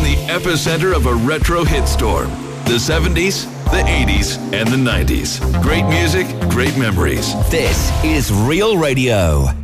in the epicenter of a retro hit storm. The 70s, the 80s, and the 90s. Great music, great memories. This is Real Radio.